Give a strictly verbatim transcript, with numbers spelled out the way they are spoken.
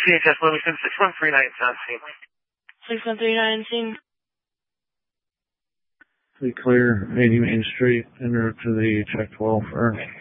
C H S Livingston, six one three nine on scene. six one three nine scene. We clear eighty Main Street, en route to the checked welfare.